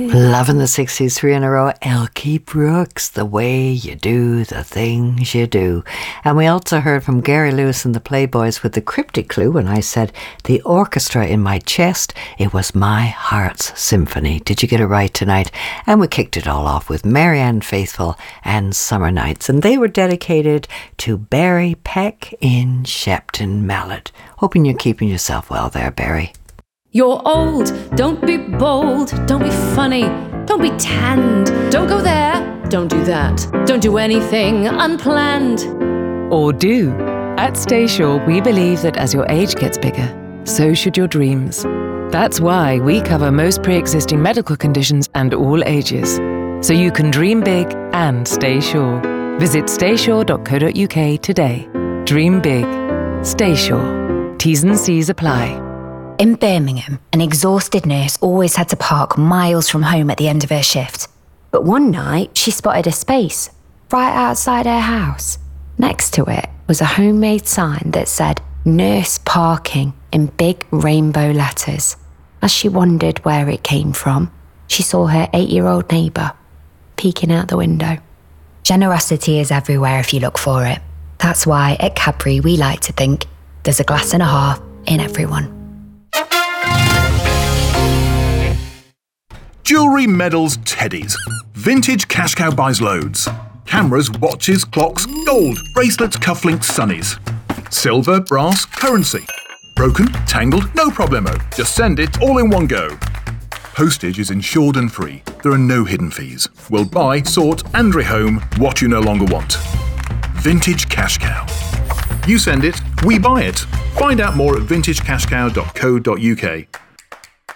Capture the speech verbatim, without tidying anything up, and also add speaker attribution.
Speaker 1: Loving the sixties, three in a row. Elkie Brooks, The Way You Do the Things You Do. And we also heard from Gary Lewis and the Playboys with the cryptic clue when I said, the orchestra in my chest, it was my heart's symphony. Did you get it right tonight? And we kicked it all off with Marianne Faithfull and Summer Nights. And they were dedicated to Barry Peck in Shepton Mallet. Hoping you're keeping yourself well there, Barry.
Speaker 2: You're old, don't be bold, don't be funny, don't be tanned, don't go there, don't do that, don't do anything unplanned.
Speaker 3: Or do. At Staysure, we believe that as your age gets bigger, so should your dreams. That's why we cover most pre-existing medical conditions and all ages, so you can dream big and stay sure. Visit staysure dot co dot uk today. Dream big. Staysure. T's and C's apply.
Speaker 4: In Birmingham, an exhausted nurse always had to park miles from home at the end of her shift. But one night, she spotted a space right outside her house. Next to it was a homemade sign that said, Nurse Parking, in big rainbow letters. As she wondered where it came from, she saw her eight-year-old neighbour peeking out the window. Generosity is everywhere if you look for it. That's why at Cadbury we like to think there's a glass and a half in everyone.
Speaker 5: Jewellery, medals, teddies. Vintage Cash Cow buys loads. Cameras, watches, clocks, gold, bracelets, cufflinks, sunnies. Silver, brass, currency. Broken, tangled, no problemo. Just send it all in one go. Postage is insured and free. There are no hidden fees. We'll buy, sort and rehome what you no longer want. Vintage Cash Cow. You send it, we buy it. Find out more at vintage cash cow dot co dot uk.